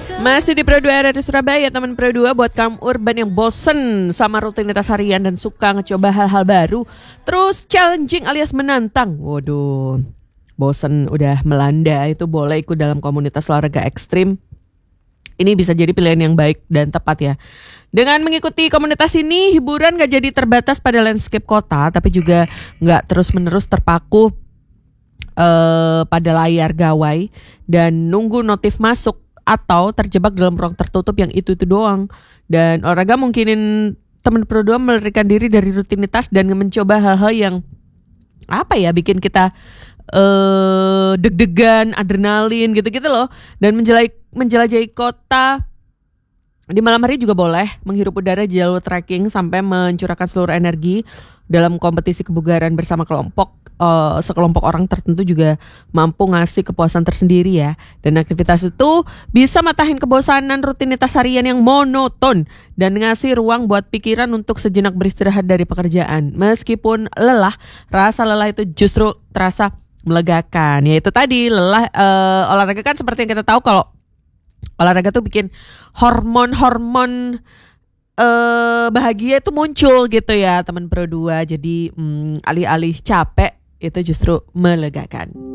Masih di Pro 2 RRI Surabaya, teman Pro 2, buat kaum urban yang bosen sama rutinitas harian dan suka ngecoba hal-hal baru, terus challenging alias menantang. Waduh, bosen udah melanda, itu boleh ikut dalam komunitas olahraga ekstrim. Ini bisa jadi pilihan yang baik dan tepat ya. Dengan mengikuti komunitas ini, hiburan gak jadi terbatas pada landscape kota, tapi juga gak terus-menerus terpaku pada layar gawai dan nunggu notif masuk atau terjebak dalam ruang tertutup yang itu-itu doang. Dan olahraga mungkinin teman Pro 2 melarikan diri dari rutinitas dan mencoba hal-hal yang bikin kita deg-degan, adrenalin gitu-gitu loh. Dan menjelajahi kota di malam hari juga boleh, menghirup udara di jalur trekking sampai mencurahkan seluruh energi dalam kompetisi kebugaran bersama sekelompok orang tertentu juga mampu ngasih kepuasan tersendiri ya. Dan aktivitas itu bisa matahin kebosanan rutinitas harian yang monoton dan ngasih ruang buat pikiran untuk sejenak beristirahat dari pekerjaan. Meskipun lelah, rasa lelah itu justru terasa melegakan. Yaitu tadi lelah, olahraga kan seperti yang kita tahu kalau olahraga tuh bikin hormon bahagia itu muncul gitu ya teman Pro 2. Jadi alih-alih capek itu justru melegakan.